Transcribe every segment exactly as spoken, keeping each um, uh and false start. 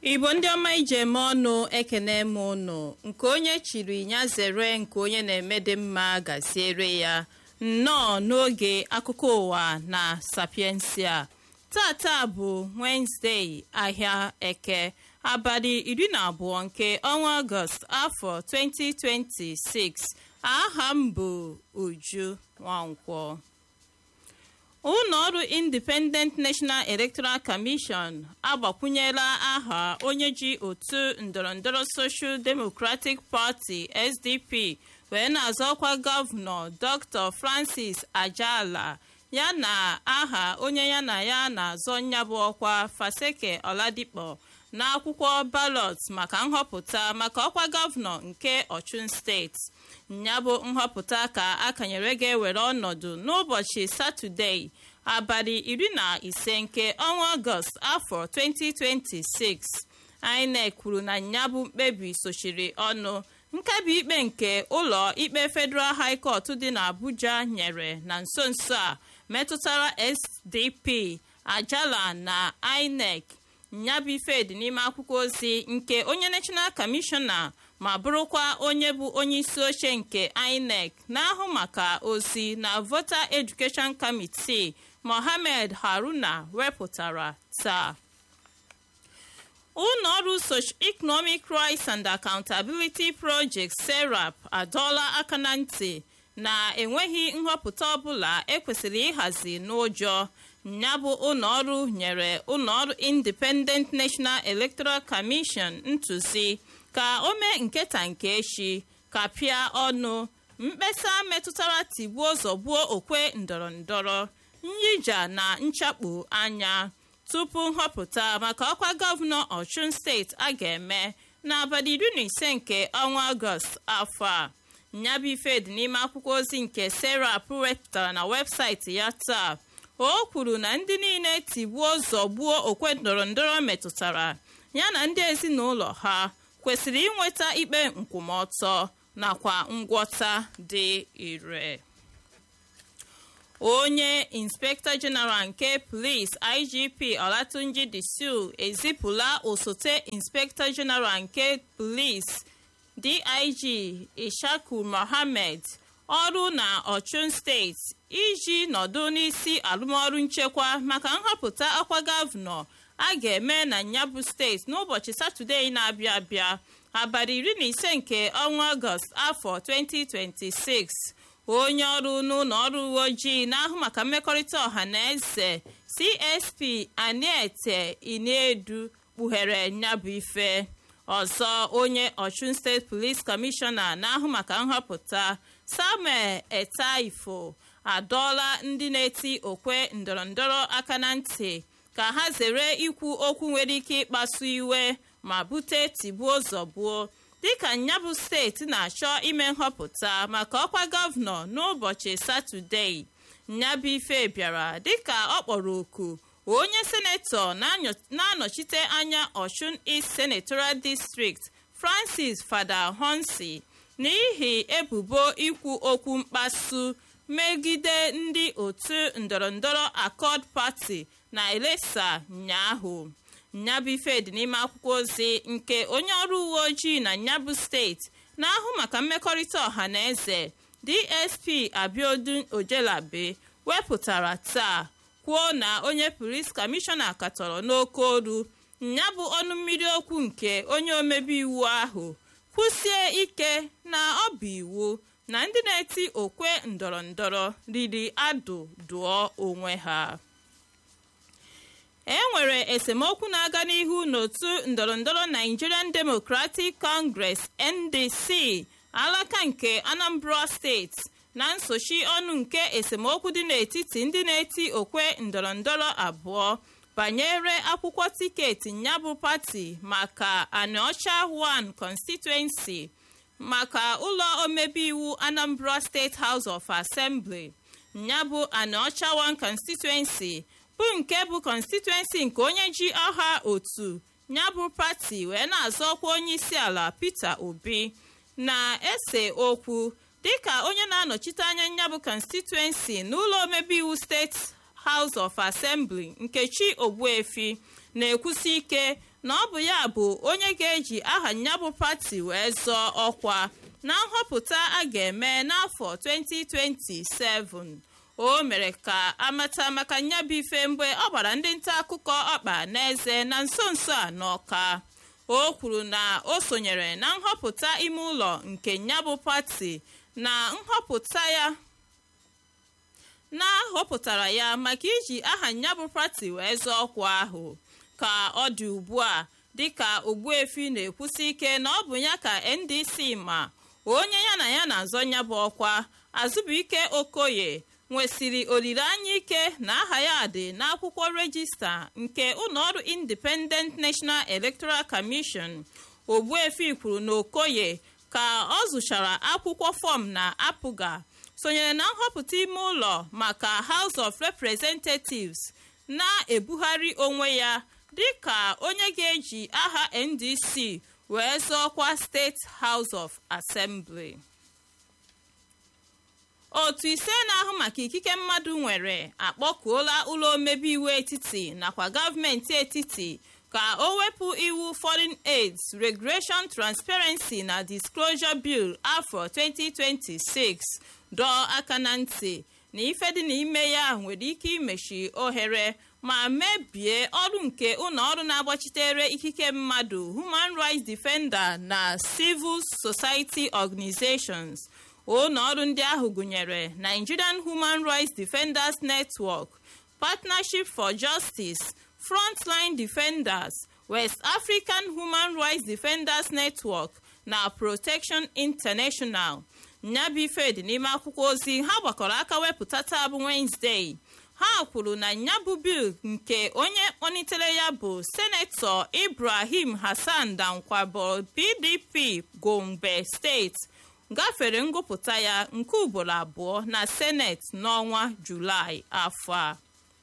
Igbo ndị ọma ije eme ọnụ ekene m ụnụ nke onye chiri ya zere nke onye na-eme dị mma gaziere ya nnọọ n'oge akụkọ ụwa na Sapiensia. Tata bụ Wednesday ahịa eke abalị iri na abụọ nke ọnwa Ọgọst afọ twenty twenty-six. Aha m bụ Uju Nwankwọ. Ụlọọrụ Independent National Electoral Commission agbakwunyela aha onye ji otu ndọrọndọrọ Social Democratic Party S D P wee na-azọ ọkwa gọvanọ Doctor Francis Ajala ya na aha onye ya na ya na-azọ nyabụ ọkwa Faseke Oladipo n'akwụkwọ ballot maka nhọpụta maka ọkwa gọvanọ nke Ọchụn steeti. Nyabụ nhọpụta ka akanyere ga-ewere ọnọdụ n'ụbọchị Satọdee abalị iri na ise nke ọnwa Ọgọst afọ twenty twenty-six. I N E C kwuru na nyabụ mkpebi sochiri ọnụ nkebi ikpe nke ụlọ ikpe Federal High Court dị n'Abuja nyere na nso nso a metụtara S D P, Ajala na I N E C. Nyabụ ife dị n'ime akwụkwọ ozi nke onye National Commissioner ma bụrụkwa onye bụ onye isi oche nke I N E C na-ahụ maka ozi na Voter Education Committee Mohammed Haruna wepụtara taa. Ụlọọrụ Socio-Economic Rights and Accountability Project SERAP adọọla aka na ntị na enweghị nhọpụta ọbụla ekwesịrị ịhazi n'ụjọ. Nyabụ ụlọọrụ nyere ụlọọrụ Independent National Electoral Commission ntụzi ka o mee nketa nke echi kapịa ọnụ mkpesa metụtara tigbuo zọgbuo okwe ndọrọndọrọ nyija na nchakpu anya tupu nhọpụta maka ọkwa gọvanọ Ọchụn steeti a ga-eme n'abalị iri na ise nke ọnwa Ọgọst afọ a. Nyabụ ife dị n'ime akwụkwọ ozi nke SERAP wepụtara na webụsaịtị ya taa. O kwuru na ndị niile tigbuo zọgbuo okwe ndọrọndọrọ metụtara ya na ndị ezinụlọ ha kwesịrị inweta ikpe nkwụmọtọ nakwa ngwọta dị ire. Onye Inspector General nke Police I G P Olatunji Disu ezipụla osote Inspector General nke Police D I G Ishaku Mohammed ọrụ na Ọchụn steeti iji nọdụ n'isi arụmọrụ nchekwa maka nhọpụta ọkwa gọvanọ a ga-eme na nyabụ steeti n'ụbọchị Satọdee na-abịa abịa abalị iri na ise nke ọnwa Ọgọst afọ twenty twenty-six. Onye ọrụ n'ụlọ ọrụ uwe ojii na-ahụ maka mmekọrịta ọha na eze C S P Aniete Inedu kpughere nyabụ ife. Ọzọ onye Ọchụn steeti Police Commissioner na-ahụ maka nhọpụta Samuel Etaifo adọọla ndị na-eti okwe ndọrọndọrọ aka na ntị ka ha zere ikwu okwu nwere ike ịkpasu iwe ma bute tigbuo zọgbuo dịka nyabụ steeti na-achọ ime nhọpụta maka ọkwa gọvanọ n'ụbọchị Satọdee. Nyabụ ife bịara dịka ọ kpọrọ oku onye senetọ na-anọchite anya Ọchụn East Senatorial District Francis Fada Honsi n'ihi ebubo ikwu okwu mkpasu megide ndị otu ndọrọndọrọ Accord Party na Elesa nyaahụ. Nyabụ ife dị n'ime akwụkwọ ozi nke onye ọrụ uwe ojii na nyabụ steeti na-ahụ maka mmekọrịta ọha na eze D S P Abiodun Ojelabe wepụtara taa kwuo na onye Police Commissioner katọrọ n'oke olu nyabụ ọnụ mmiri okwu nke onye omebe iwu ahụ kwụsie ike na ọ bụ iwu na ndị na-eti okwe ndọrọndọrọ riri adụ dụọ onwe ha. E nwere esemokwu na-aga n'ihu n'otu ndọrọndọrọ Nigerian Democratic Congress N D C alaka nke Anambra steeti na nsochi ọnụ nke esemokwu dị n'etiti ndị na-eti okwe ndọrọndọrọ abụọ banyere akwụkwọ tiketi nyabụ pati maka Anịọcha one constituency maka ụlọ omebe iwu Anambra State House of Assembly. Nyabụ Anịọcha one constituency bụ nke bụ constituency nke onye ji aha otu nyabụ pati wee na-azọkwa onye isi ala Peter Obi na-ese okwu dịka onye na-anọchite anya nyabụ constituency n'ụlọ omebe iwu State House of Assembly Nkechi Ogbuefi na-ekwusi ike na ọ bụ ya bụ onye ga-eji aha nyabụ pati wee zọọ ọkwa na nhọpụta a ga-eme n'afọ twenty twenty-seven. O mere ka amata maka nyabụ ife mgbe ọ gbara ndị nta akụkọ ọkpa n'eze na nso nso a n'Ọka. O kwuru na o sonyere na nhọpụta ime ụlọ nke nyabụ pati na nhọpụta ya na họpụtara ya maka iji aha nyabụ pati wee zọọ ọkwa ahụ. Ka ọ dị ugbu a, dịka Ogbuefi na-ekwusi ike na ọ bụ ya ka N D C ma onye ya na ya na-azọ nyabụ ọkwa, Azụbụike Okoye, nwesịrị olileanya ike na aha ya dị n'akwụkwọ rejista nke ụlọọrụ Independent National Electoral Commission. Ogbuefi kwuru na Okoye, ka ọ zụchara akwụkwọ fọm na apụga, sonyere na nhọpụta ime ụlọ maka House of Representatives, na-ebugharị onwe ya dịka onye ga-eji aha N D C wee zọọkwa State House of Assembly. Otu ise na-ahụ maka ikike mmadụ nwere akpọkuola ụlọ omebe iwu etiti nakwa gọọmenti etiti ka o wepụ iwu Foreign Aids Regulation Transparency na Disclosure Bill afọ twenty twenty-six dọọ aka na ntị na ife dị n'ime ya nwere ike imechi ohere ma mebie ọrụ nke ụlọọrụ na-agbachitere ikike mmadụ Human Rights Defender na Civil Society Organizations. Ụlọọrụ ndị ahụ gụnyere Nigerian Human Rights Defenders Network, Partnership for Justice, Frontline Defenders, West African Human Rights Defenders Network na Protection International. Nyabụ ife dị n'ime akwụkwọ ozi ha gbakọrọ aka wepụta taa bụ Wednesday. Ha kwuru na nyabụ bil nke onye kpọnitere ya bụ Senetọ Ibrahim Hassan Dankwabo P D P Gombe steeti gafere ngụpụta ya nke ugboro abụọ na Senate n'ọnwa Julaị afọ a.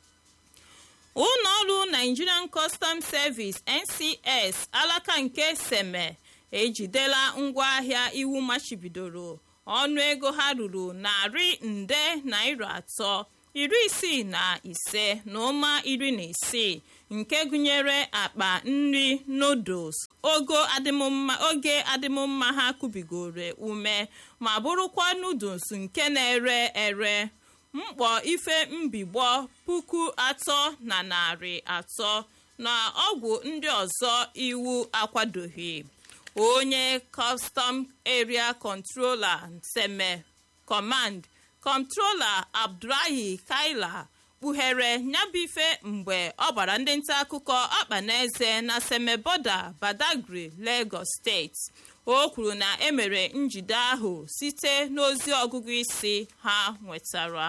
Ụlọọrụ Nigerian Customs Service N C S alaka nke Seme ejidela ngwaahịa iwu machibidoro ọnụego ha ruru narị nde naira atọ iri isii na ise na ụma iri na isii nke gụnyere akpa nri noodles ogo adịmụmma oge adịmụmma ha kubigoro ume ma bụrụkwa noodles nke na-ere ere, mkpọ ife mbigbo puku atọ na narị atọ na ọgwụ ndị ọzọ iwu akwadoghị. Onye Custom Area Controller Seme Command Comptroller Abdullahi Kaila kpughere nyabụ ife mgbe ọ gbara ndị nta akụkọ ọkpa n'eze na Seme Boda, Badagry, Lagos steeti. O kwuru na emere njide ahụ site n'ozi ọgụgụ isi ha nwetara.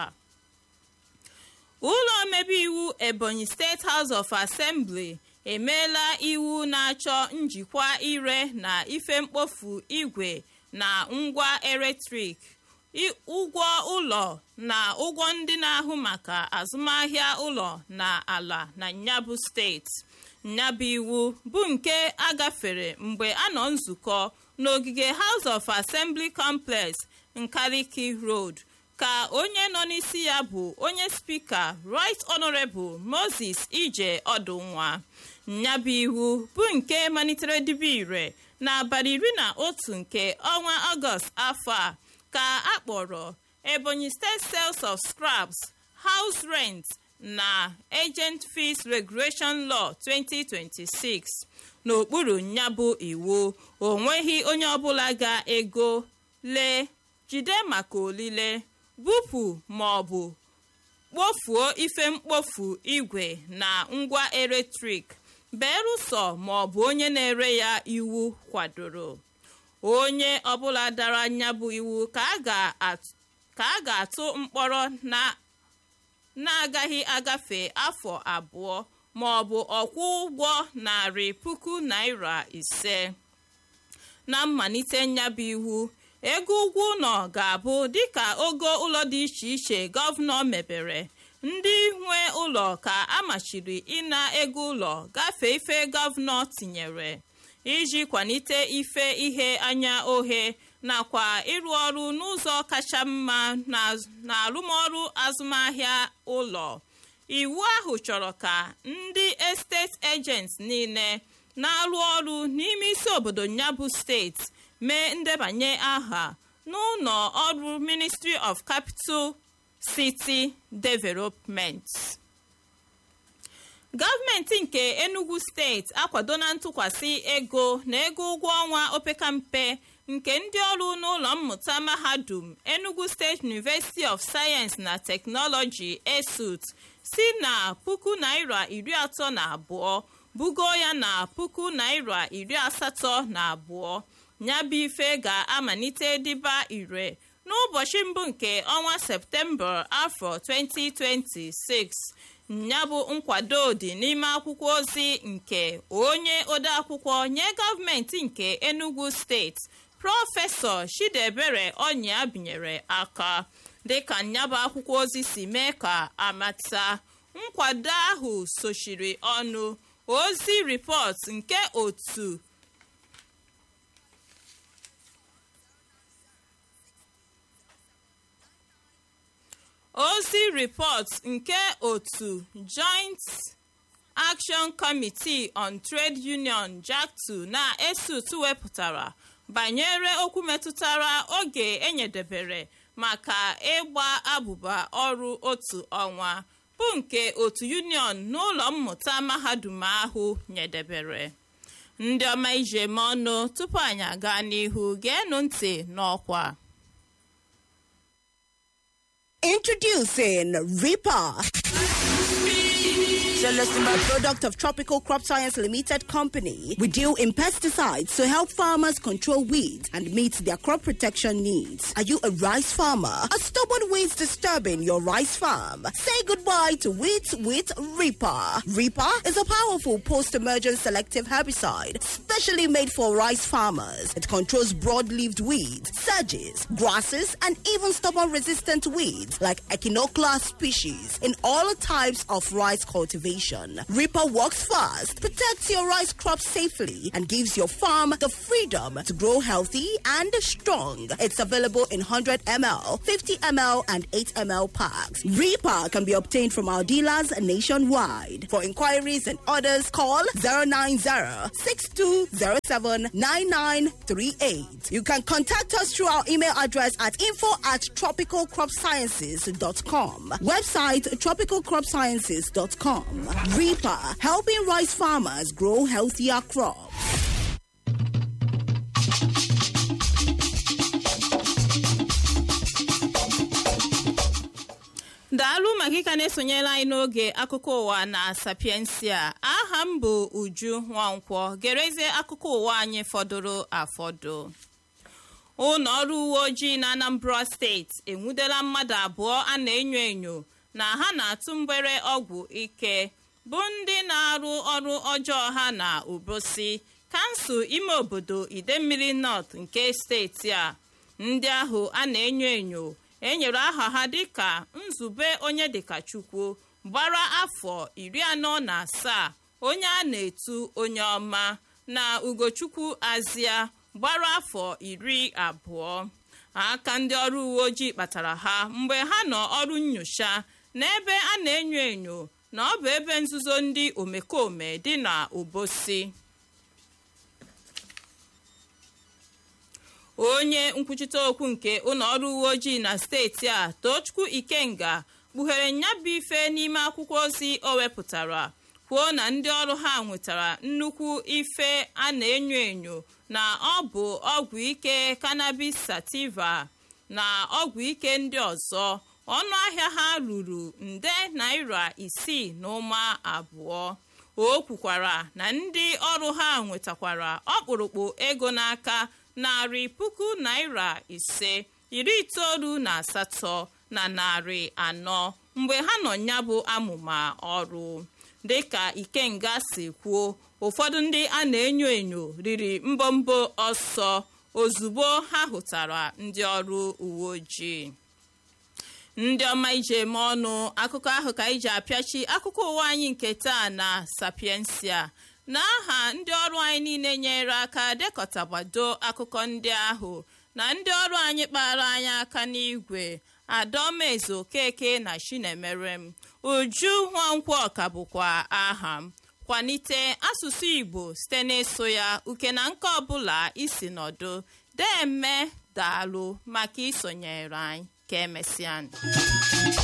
Ụlọ omebe iwu Ebonyi State House of Assembly emeela iwu na-achọ njikwa ire na ife mkpofu igwe na ngwa eletrik, ụgwọ ụlọ na ụgwọ ndị na-ahụ maka azụmahịa ụlọ na ala na nyabụ steeti. Nyabụ iwu bụ nke agafere mgbe a nọ nzukọ n'ogige House of Assembly Complex Nkaliki Road ka onye nọ n'isi ya bụ onye spika Right Honorable Moses Ije Ọdụnwa. Nyabụ iwu bụ nke malitere dibe ire n'abalị iri na otu nke ọnwa Ọgọst afọ a ka a kpọrọ Ebonyi State Sales of Scraps, House Rent na Agent Fees Regulation Law twenty twenty-six. N'okpuru nyabụ iwu, o nweghị onye ọbụla ga-ego, lee, jide maka olile, bupụ ma ọ bụ kpofuo ife mkpofu igwe na ngwa eletrik belụsọ ma ọ bụ onye na-ere ya iwu kwadoro. Onye ọbụla dara nyabụ iwu ka a ga-atụ mkpọrọ na-agaghị agafe afọ abụọ ma ọ bụ ọkwụ ụgwọ narị puku naira ise. Na mmalite nyabụ iwu, ego ụgwọ ụlọ ga-abụ dịka ogo ụlọ dị iche iche gọvanọ mebere. Ndị nwe ụlọ ka amachiri ịna ego ụlọ gafee ife gọvanọ tinyere iji kwalite ife ihe anya ohe nakwa ịrụ ọrụ n'ụzọ kacha mma na arụmọrụ azụmahịa ụlọ. iwu ahụ chọrọ ka ndị estate agents niile na-arụ ọrụ n'ime isi obodo nyabụ steeti mee ndebanye aha n'ụlọ ọrụ Ministry of Capital City Development. Gọọmenti nke Enugu steeti akwadola ntụkwasị ego na ego ụgwọ ọnwa opekampe nke ndị ọrụ n'ụlọ mmụta mahadum Enugu State University of Science na Technology E S U T si na puku naira iri atọ na abụọ bugo ya na puku naira iri asatọ na abụọ. Nyabụ ife ga-amalite dịba ire n'ụbọchị mbụ nke ọnwa Septemba afọ twenty twenty-six. Nyabụ nkwado dị n'ime akwụkwọ ozi nke onye odeakwụkwọ nye gọọmenti nke Enugu steeti Prọfesọ Chidebere Ọnya binyere aka. Dịka nyabụ akwụkwọ ozi si mee ka amata, nkwado ahụ sochiri ọnụ ozi ripọt nke otu ozi ripọt nke otu Joint Action Committee on Trade Union J A C T U na E S U T wepụtara banyere okwu metụtara oge enyedebere maka ịgba abụba ọrụ otu ọnwa bụ nke otu union n'ụlọ mmụta mahadum ahụ nyedebere. Ndị ọma ije eme ọnụ, tupu anyị aga n'ihu, geenụ ntị n'ọkwa. Introducing Reaper, a product of Tropical Crop Science Limited Company. We deal in pesticides to help farmers control weeds and meet their crop protection needs. Are you a rice farmer? Are stubborn weeds disturbing your rice farm? Say goodbye to weeds with Reaper. Reaper is a powerful post-emergent selective herbicide specially made for rice farmers. It controls broad-leaved weeds, sedges, grasses, and even stubborn-resistant weeds like Echinoclea species in all types of rice cultivation. Reaper works fast, protects your rice crop safely, and gives your farm the freedom to grow healthy and strong. It's available in one hundred milliliters, fifty milliliters, and eight milliliters packs. Reaper can be obtained from our dealers nationwide. For inquiries and orders, call zero nine zero, six two zero seven, nine nine three eight. You can contact us through our email address at info at tropical crop sciences dot com. Website tropical crop sciences dot com. Reaper, helping rice farmers grow healthier crops. Daalụ maka ịka na-esonyela anyị n'oge akụkọ ụwa na Sapiensia. Aha m bụ Uju Nwankwọ. Gerezie akụkọ ụwa anyị fọdụrụ afọdụ. Ụlọ ọrụ uwe ojii na Anambra steeti enwudela mmadụ abụọ a na-enyo enyo na ha na-atụ mgbere ọgwụ ike bụ ndị na-arụ ọrụ ọjọọ ha na Ubosi, kansụl ime obodo Idemmili North nke steeti a. Ndị ahụ a na-enyo enyo enyere aha ha dịka Nzube onye dịka Chukwu gbara afọ iri anọ na asaa, onye a na-etu onye ọma, na Ugochukwu Azia gbara afọ iri abụọ. Aka ndị ọrụ uwe ojii kpatara ha mgbe ha nọ ọrụ nnyocha n'ebe a na-enyo enyo na ọ bụ ebe nzuzo ndị omekome dị na Ubosi. Onye nkwuchite okwu nke ụlọ ọrụ uwe ojii na steeti a, Tochukwu Ikenga, kpughere nyabụ ife n'ime akwụkwọ ozi o wepụtara, kwuo na ndị ọrụ ha nwetara nnukwu ife a na-enyo enyo na ọ bụ ọgwụ ike cannabis sativa na ọgwụ ike ndị ọzọ. Ọnụ ahịa ha ruru nde naira isii na ụma abụọ. O kwukwara na ndị ọrụ ha nwetakwara ọkpụrụkpụ ego n'aka narị puku naira ise, iri itoolu na asatọ na narị anọ mgbe ha nọ nyabụ amụma ọrụ. Dịka Ikenga si kwuo, ụfọdụ ndị a na-enyo enyo riri mbọmbọ ọsọ ozugbo ha hụtara ndị ọrụ uwe ojii. Ndị ọma ije eme ọnụ, akụkọ ahụ ka iji apịachi akụkọ ụwa anyị nke taa na Sapiensia. N'aha ndị ọrụ anyị niile nyere aka dekọtagbado akụkọ ndị ahụ na ndị ọrụ anyị kpara anyị aka n'igwe, Adaomezu Okeke na Chinemerem. Uju Nwankwoka bụkwa aha m. Kwalite asụsụ Igbo site n'ịsụ ya uke na nke ọbụla isi nọdụ. Deme daalụ maka isonyere anyị. Ka emesịa.